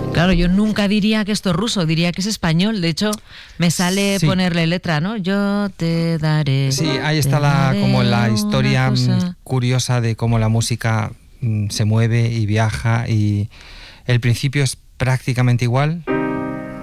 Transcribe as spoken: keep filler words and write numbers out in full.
Claro, yo nunca diría que esto es ruso, diría que es español. De hecho, me sale Sí. ponerle letra, ¿no? Yo te daré. Sí, ahí está te la daré como la una historia cosa. curiosa de cómo la música mm, se mueve y viaja, y el principio es prácticamente igual,